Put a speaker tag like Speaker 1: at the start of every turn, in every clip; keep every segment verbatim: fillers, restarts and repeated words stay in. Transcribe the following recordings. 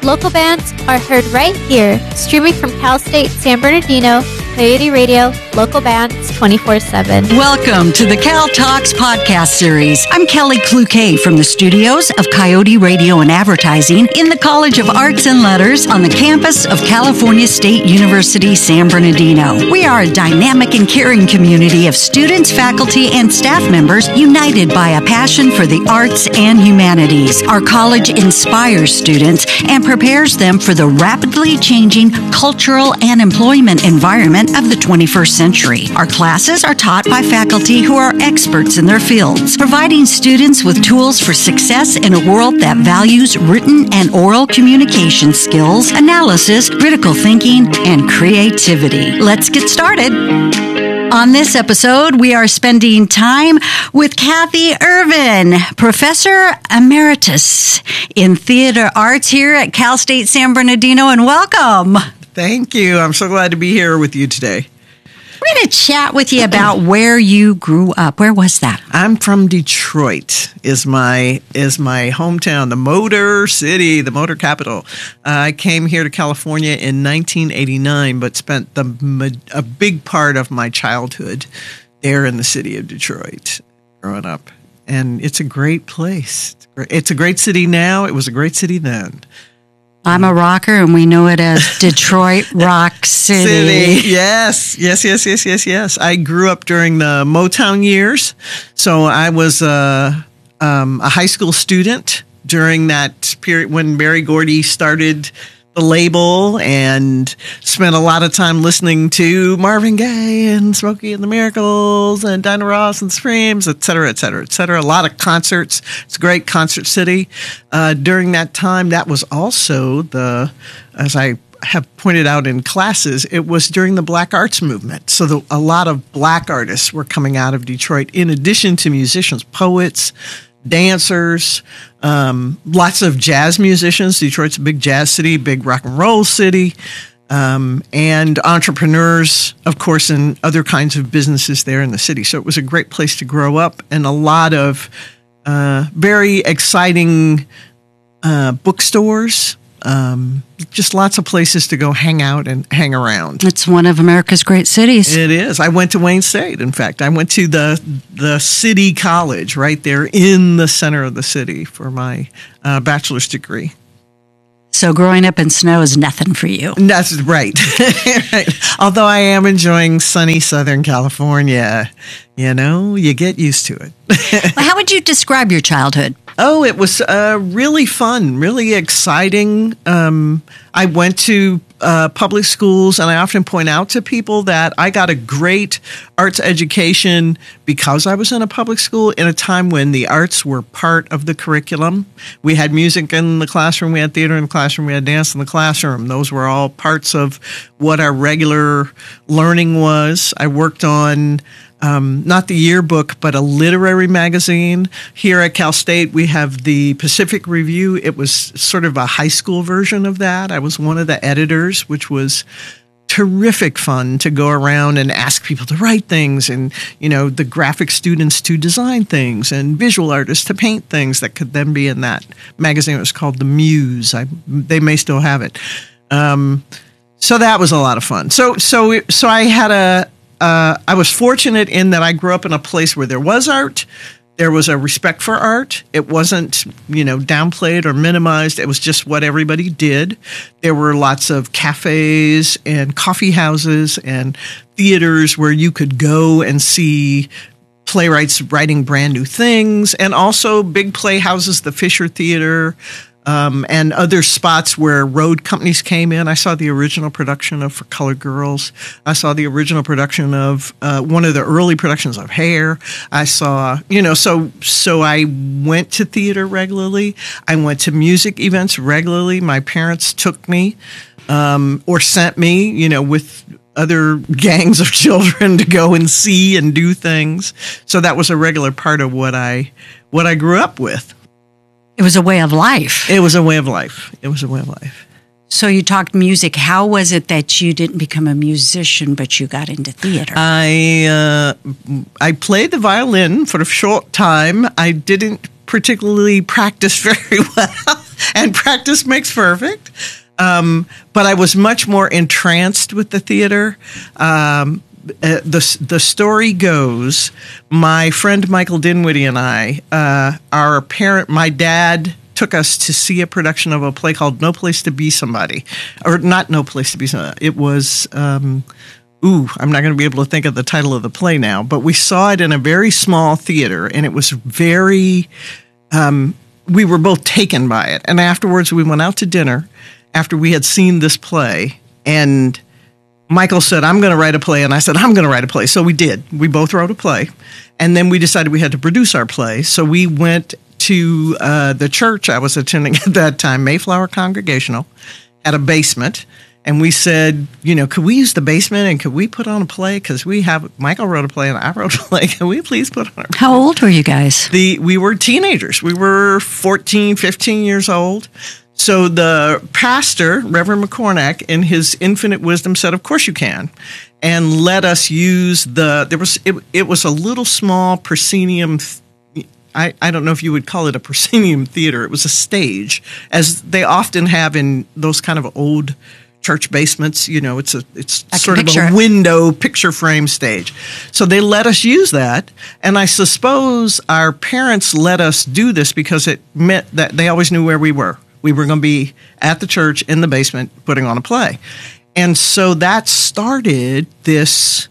Speaker 1: local bands are heard right here, streaming from Cal State San Bernardino, Coyote Radio, local bands twenty-four seven.
Speaker 2: Welcome to the Cal Talks podcast series. I'm Kelly Cloquet from the studios of Coyote Radio and Advertising in the College of Arts and Letters on the campus of California State University, San Bernardino. We are a dynamic and caring community of students, faculty, and staff members united by a passion for the arts and humanities. Our college inspires students and prepares them for the rapidly changing cultural and employment environment of the twenty-first century. Our classes are taught by faculty who are experts in their fields, providing students with tools for success in a world that values written and oral communication skills, analysis, critical thinking, and creativity. Let's get started. On this episode, we are spending time with Kathy Ervin, Professor Emeritus in Theater Arts here at Cal State San Bernardino, and welcome.
Speaker 3: Thank you. I'm so glad to be here with you today.
Speaker 2: We're going to chat with you about where you grew up. Where was that?
Speaker 3: I'm from Detroit. Is my is my hometown, the Motor City, the motor capital. Uh, I came here to California in nineteen eighty-nine, but spent the a big part of my childhood there in the city of Detroit, growing up. And it's a great place. It's a great, it's a great city now. It was a great city then.
Speaker 2: I'm a rocker, and we know it as Detroit Rock City.
Speaker 3: City. Yes, yes, yes, yes, yes, yes. I grew up during the Motown years, so I was a, um, a high school student during that period when Berry Gordy started the label, and spent a lot of time listening to Marvin Gaye and Smokey and the Miracles and Dinah Ross and Supremes, et cetera, et cetera, et cetera. A lot of concerts. It's a great concert city. Uh, during that time, that was also the, as I have pointed out in classes, it was during the Black Arts Movement. So the, a lot of Black artists were coming out of Detroit, in addition to musicians, poets, dancers, um, lots of jazz musicians. Detroit's a big jazz city, big rock and roll city, um, and entrepreneurs, of course, and other kinds of businesses there in the city. So it was a great place to grow up, and a lot of uh, very exciting uh, bookstores. Um, just lots of places to go hang out and hang around.
Speaker 2: It's one of America's great cities.
Speaker 3: It is. I went to Wayne State. In fact, I went to the the city college right there in the center of the city for my uh, bachelor's degree.
Speaker 2: So growing up in snow is nothing for you.
Speaker 3: That's right. Right. Although I am enjoying sunny Southern California, you know, you get used to it.
Speaker 2: Well, how would you describe your childhood?
Speaker 3: Oh, it was uh, really fun, really exciting. Um, I went to uh, public schools, and I often point out to people that I got a great arts education because I was in a public school in a time when the arts were part of the curriculum. We had music in the classroom, we had theater in the classroom, we had dance in the classroom. Those were all parts of what our regular learning was. I worked on Um, not the yearbook, but a literary magazine. Here at Cal State, we have the Pacific Review. It was sort of a high school version of that. I was one of the editors, which was terrific fun to go around and ask people to write things, and, you know, the graphic students to design things, and visual artists to paint things that could then be in that magazine. It was called The Muse. I, they may still have it. Um, so that was a lot of fun. So, so, so I had a, Uh, I was fortunate in that I grew up in a place where there was art. There was a respect for art. It wasn't, you know, downplayed or minimized. It was just what everybody did. There were lots of cafes and coffee houses and theaters where you could go and see playwrights writing brand new things, and also big playhouses, the Fisher Theater, Um, and other spots where road companies came in. I saw the original production of For Colored Girls. I saw the original production of uh, one of the early productions of Hair. I saw, you know, so so I went to theater regularly. I went to music events regularly. My parents took me um, or sent me, you know, with other gangs of children to go and see and do things. So that was a regular part of what I what I grew up with.
Speaker 2: It was a way of life.
Speaker 3: It was a way of life. It was a way of life.
Speaker 2: So you talked music. How was it that you didn't become a musician, but you got into theater?
Speaker 3: I uh, I played the violin for a short time. I didn't particularly practice very well. and practice makes perfect. Um, but I was much more entranced with the theater. Um, uh, the the story goes, my friend Michael Dinwiddie and I, uh, our parent, my dad took us to see a production of a play called No Place to Be Somebody, or not No Place to Be Somebody. It was, um, ooh, I'm not going to be able to think of the title of the play now, but we saw it in a very small theater, and it was very, um, we were both taken by it. And afterwards, we went out to dinner after we had seen this play, and Michael said, I'm going to write a play, and I said, I'm going to write a play. So we did. We both wrote a play, and then we decided we had to produce our play. So we went to uh, the church I was attending at that time, Mayflower Congregational, at a basement. And we said, you know, could we use the basement and could we put on a play? Because we have, Michael wrote a play and I wrote a play. Can we please put on a play?
Speaker 2: How old were you guys?
Speaker 3: The, we were teenagers. We were fourteen, fifteen years old. So the pastor, Reverend McCornack, in his infinite wisdom said, of course you can. And let us use the, there was, it, it was a little small proscenium th- I, I don't know if you would call it a proscenium theater. It was a stage, as they often have in those kind of old church basements. You know, it's a it's
Speaker 2: I
Speaker 3: sort of a
Speaker 2: it.
Speaker 3: window picture frame stage. So they let us use that, and I suppose our parents let us do this because it meant that they always knew where we were. We were going to be at the church in the basement putting on a play, and so that started this.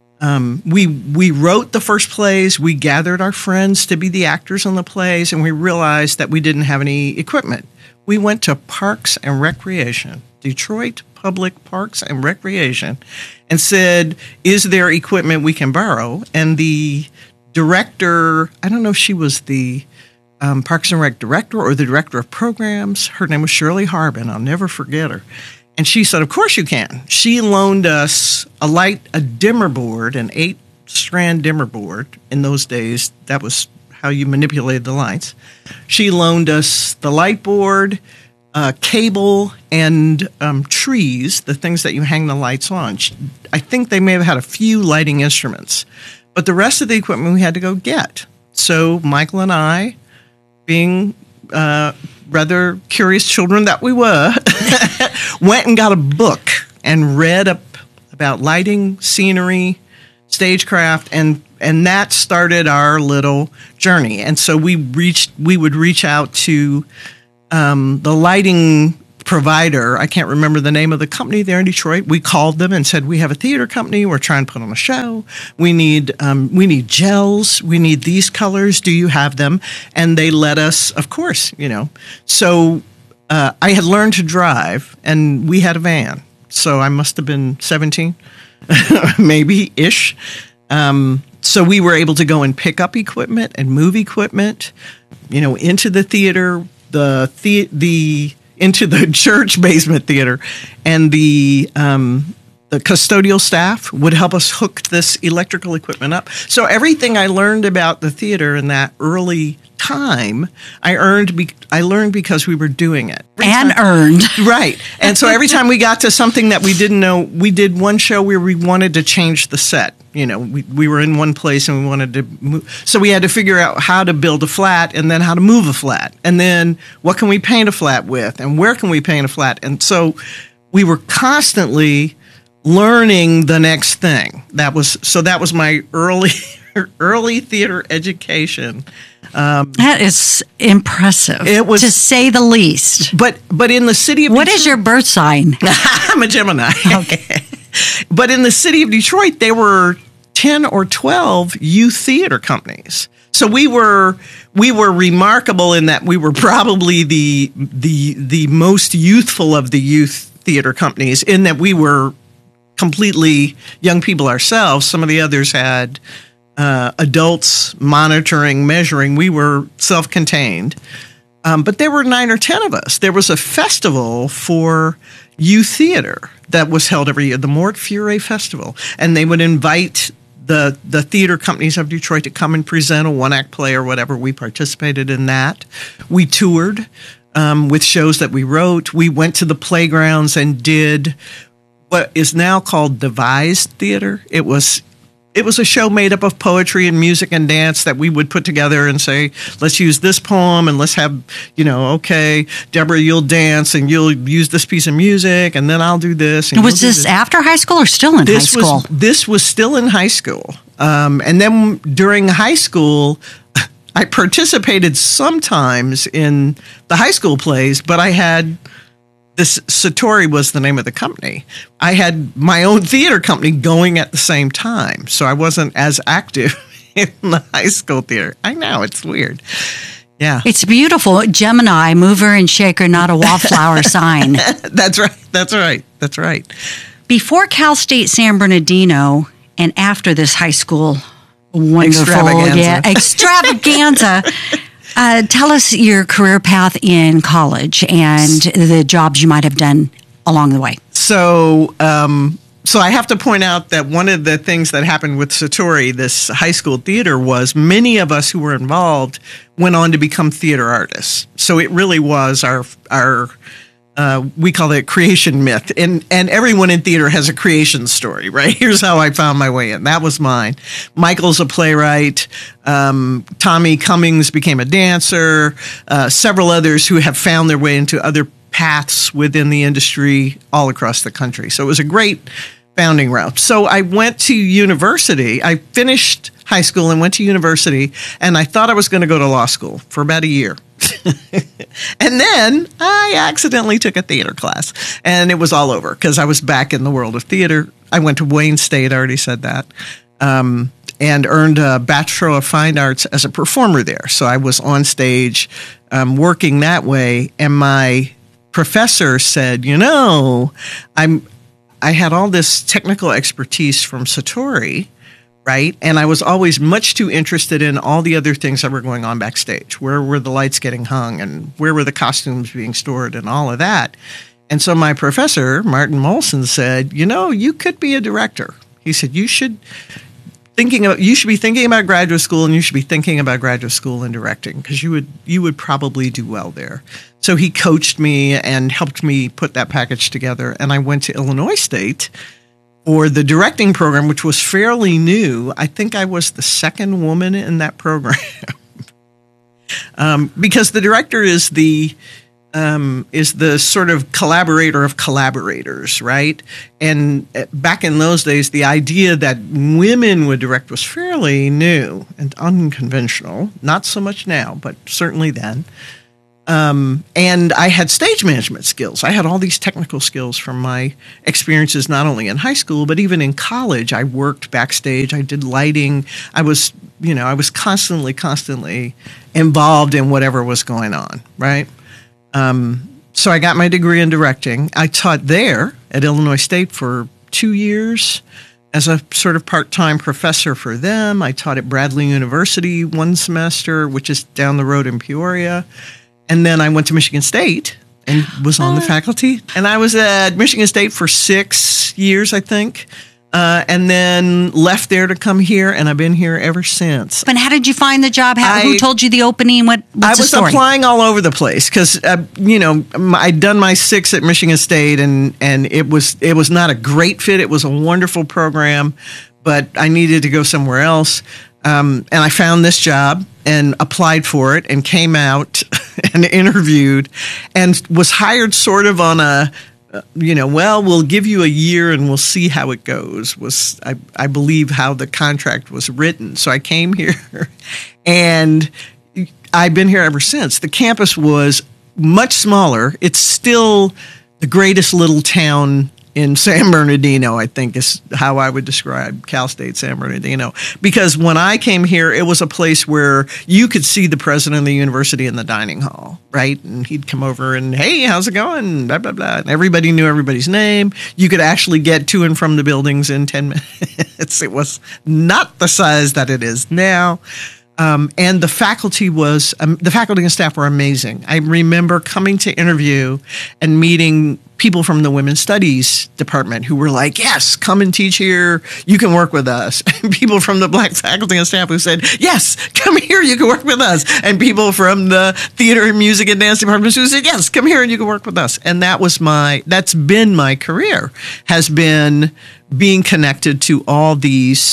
Speaker 3: Um, we we wrote the first plays, we gathered our friends to be the actors on the plays, and we realized that we didn't have any equipment. We went to Parks and Recreation, Detroit Public Parks and Recreation, and said, is there equipment we can borrow? And the director, I don't know if she was the um, Parks and Rec director or the director of programs, her name was Shirley Harbin, I'll never forget her. And she said, of course you can. She loaned us a light, a dimmer board, an eight-strand dimmer board. In those days, that was how you manipulated the lights. She loaned us the light board, uh, cable, and um, trees, the things that you hang the lights on. She, I think they may have had a few lighting instruments. But the rest of the equipment we had to go get. So Michael and I, being uh, rather curious children that we were, went and got a book and read up about lighting, scenery, stagecraft, and and that started our little journey. And so we reached, we would reach out to um, the lighting provider. I can't remember the name of the company there in Detroit. We called them and said, we have a theater company. We're trying to put on a show. We need um, we need gels. We need these colors. Do you have them? And they let us, of course, you know. So uh, I had learned to drive, and we had a van. So I must have been seventeen, maybe-ish. Um, so we were able to go and pick up equipment and move equipment, you know, into the theater, the the the into the church basement theater, and the um, the custodial staff would help us hook this electrical equipment up. So everything I learned about the theater in that early time, I earned. Be- I learned because we were doing it every
Speaker 2: and
Speaker 3: time,
Speaker 2: earned,
Speaker 3: right? And so every time we got to something that we didn't know, we did one show where we wanted to change the set. You know, we we were in one place and we wanted to move, so we had to figure out how to build a flat and then how to move a flat, and then what can we paint a flat with, and where can we paint a flat, and so we were constantly learning the next thing. That was so that was my early early theater education. Um,
Speaker 2: that is impressive.
Speaker 3: It was,
Speaker 2: to say the least.
Speaker 3: But but in the city of
Speaker 2: what
Speaker 3: Detroit,
Speaker 2: is your birth sign?
Speaker 3: I'm a Gemini.
Speaker 2: Okay.
Speaker 3: But in the city of Detroit, there were ten or twelve youth theater companies. So we were we were remarkable in that we were probably the the the most youthful of the youth theater companies, in that we were completely young people ourselves. Some of the others had uh, adults monitoring, measuring. We were self-contained. Um, but there were nine or ten of us. There was a festival for youth theater that was held every year, the Mort Fure Festival. And they would invite the the theater companies of Detroit to come and present a one-act play or whatever. We participated in that. We toured um, with shows that we wrote. We went to the playgrounds and did what is now called devised theater. It was it was a show made up of poetry and music and dance that we would put together and say, let's use this poem and let's have, you know, okay, Deborah, you'll dance and you'll use this piece of music and then I'll do this. And
Speaker 2: was this, this after high school or still in
Speaker 3: this
Speaker 2: high school?
Speaker 3: Was, this was still in high school. Um, and then during high school, I participated sometimes in the high school plays, but I had... This Satori was the name of the company. I had my own theater company going at the same time, so I wasn't as active in the high school theater. I know, it's weird. Yeah.
Speaker 2: It's beautiful. Gemini, mover and shaker, not a wallflower sign.
Speaker 3: That's right. That's right. That's right.
Speaker 2: Before Cal State San Bernardino and after this high school wonderful
Speaker 3: extravaganza,
Speaker 2: yeah, extravaganza Uh, tell us your career path in college and the jobs you might have done along the way.
Speaker 3: So, um, so I have to point out that one of the things that happened with Satori, this high school theater, was many of us who were involved went on to become theater artists. So it really was our our uh, we call it creation myth, and and everyone in theater has a creation story, right? Here's how I found my way in. That was mine. Michael's a playwright. Um, Tommy Cummings became a dancer. Uh, several others who have found their way into other paths within the industry all across the country. So it was a great founding route. So I went to university. I finished high school and went to university, and I thought I was going to go to law school for about a year. And then I accidentally took a theater class, and it was all over because I was back in the world of theater. I went to Wayne State, I already said that, um, and earned a Bachelor of Fine Arts as a performer there. So I was on stage um, working that way, and my professor said, you know, I'm I had all this technical expertise from Satori, right? And I was always much too interested in all the other things that were going on backstage. Where were the lights getting hung and where were the costumes being stored and all of that? And so my professor, Martin Molson, said, you know, you could be a director. He said, you should thinking about, you should be thinking about graduate school, and you should be thinking about graduate school and directing, because you would you would probably do well there. So he coached me and helped me put that package together. And I went to Illinois State for the directing program, which was fairly new. I think I was the second woman in that program. um, because the director is the um, is the sort of collaborator of collaborators, right? And back in those days, the idea that women would direct was fairly new and unconventional. Not so much now, but certainly then. Um, and I had stage management skills. I had all these technical skills from my experiences, not only in high school, but even in college. I worked backstage. I did lighting. I was, you know, I was constantly, constantly involved in whatever was going on, right? Um, so I got my degree in directing. I taught there at Illinois State for two years as a sort of part-time professor for them. I taught at Bradley University one semester, which is down the road in Peoria. And then I went to Michigan State and was on the faculty. And I was at Michigan State for six years, I think, uh, and then left there to come here, and I've been here ever since.
Speaker 2: And how did you find the job? How,
Speaker 3: I,
Speaker 2: who told you the opening? What, what's
Speaker 3: I was
Speaker 2: the story?
Speaker 3: applying all over the place because, uh, you know, I'd done my six at Michigan State, and, and it was it was not a great fit. It was a wonderful program, but I needed to go somewhere else. Um, and I found this job and applied for it and came out and interviewed and was hired sort of on a, uh, you know, well, we'll give you a year and we'll see how it goes, was, I, I believe, how the contract was written. So I came here and I've been here ever since. The campus was much smaller. It's still the greatest little town in San Bernardino, I think, is how I would describe Cal State San Bernardino. Because when I came here, it was a place where you could see the president of the university in the dining hall, right? And he'd come over and, hey, how's it going? Blah, blah, blah. And everybody knew everybody's name. You could actually get to and from the buildings in ten minutes. It was not the size that it is now. Um, and the faculty was, um, the faculty and staff were amazing. I remember coming to interview and meeting people from the Women's Studies department who were like, yes, come and teach here. You can work with us. And people from the Black faculty and staff who said, yes, come here. You can work with us. And people from the theater and music and dance departments who said, yes, come here and you can work with us. And that was my, that's been my career, has been being connected to all these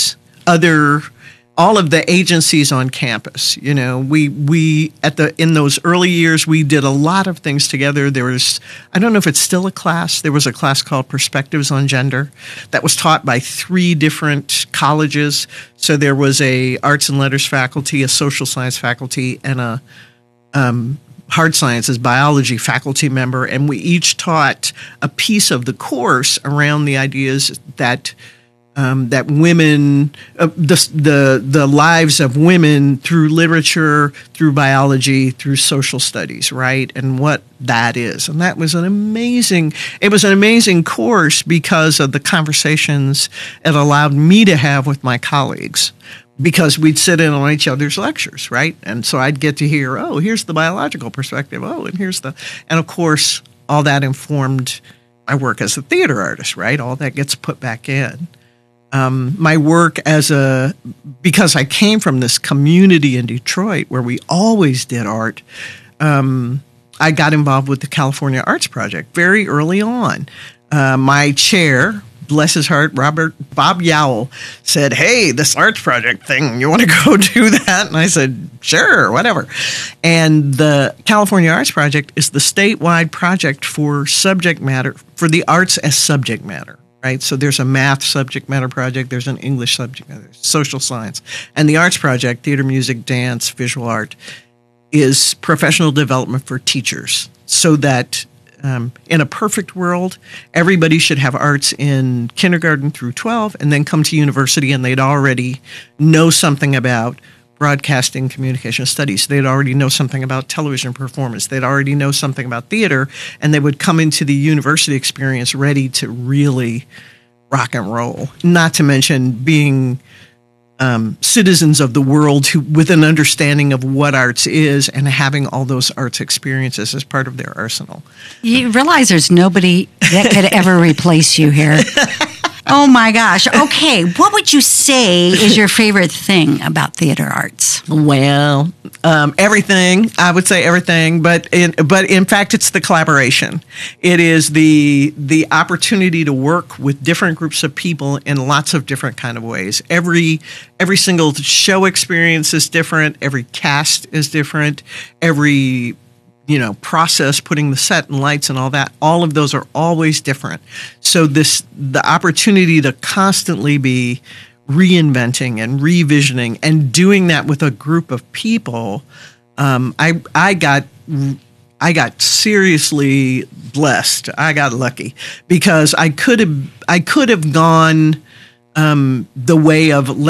Speaker 3: other, all of the agencies on campus. You know, we we at the in those early years we did a lot of things together. There was, I don't know if it's still a class. There was a class called Perspectives on Gender that was taught by three different colleges. So there was a arts and letters faculty, a social science faculty, and a um, hard sciences biology faculty member, and we each taught a piece of the course around the ideas that um, that women, uh, the the the lives of women through literature, through biology, through social studies, right, and what that is. And that was an amazing. It was an amazing course because of the conversations it allowed me to have with my colleagues. Because we'd sit in on each other's lectures, right? And so I'd get to hear, oh, here's the biological perspective. Oh, and here's the, and of course, all that informed my work as a theater artist, right? All that gets put back in. Um, my work as a, because I came from this community in Detroit where we always did art, um, I got involved with the California Arts Project very early on. Uh, my chair, bless his heart, Robert Bob Yowell, said, hey, this arts project thing, you want to go do that? And I said, sure, whatever. And the California Arts Project is the statewide project for subject matter, for the arts as subject matter, right? So there's a math subject matter project, there's an English subject matter, social science. And the arts project, theater, music, dance, visual art, is professional development for teachers so that Um, in a perfect world, everybody should have arts in kindergarten through twelve and then come to university and they'd already know something about broadcasting communication studies. They'd already know something about television performance. They'd already know something about theater, and they would come into the university experience ready to really rock and roll. Not to mention being Um, citizens of the world who, with an understanding of what arts is and having all those arts experiences as part of their arsenal.
Speaker 2: You realize there's nobody that could ever replace you here. Oh my gosh. Okay. What would you say is your favorite thing about theater arts?
Speaker 3: Well, um, everything. I would say everything, but in, but in fact, it's the collaboration. It is the the opportunity to work with different groups of people in lots of different kind of ways. Every every single show experience is different. Every cast is different. Every you know, process, putting the set and lights and all that, all of those are always different. So this, the opportunity to constantly be reinventing and revisioning and doing that with a group of people, um, I, I got, I got seriously blessed. I got lucky because I could have, I could have gone, um, the way of